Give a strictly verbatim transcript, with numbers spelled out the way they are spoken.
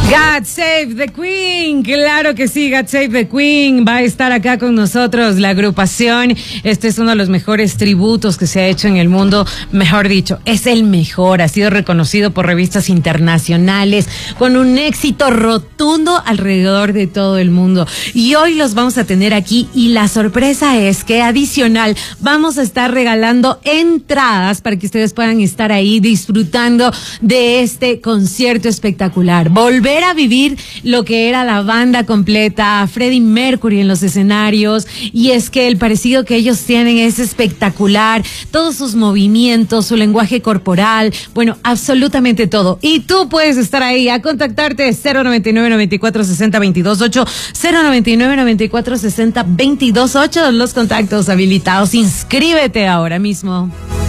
God Save the Queen, claro que sí, God Save the Queen va a estar acá con nosotros, la agrupación. Este es uno de los mejores tributos que se ha hecho en el mundo, mejor dicho, es el mejor, ha sido reconocido por revistas internacionales, con un éxito rotundo alrededor de todo el mundo. Y hoy los vamos a tener aquí y la sorpresa es que adicional vamos a estar regalando entradas para que ustedes puedan estar ahí disfrutando de este concierto espectacular. Volver a vivir lo que era la banda completa, Freddie Mercury en los escenarios, y es que el parecido que ellos tienen es espectacular, todos sus movimientos, su lenguaje corporal, bueno, absolutamente todo. Y tú puedes estar ahí a contactarte cero noventa y nueve, noventa y cuatro, sesenta, veintidós ocho, cero noventa y nueve, noventa y cuatro, sesenta, veintidós ocho, los contactos habilitados. Inscríbete ahora mismo.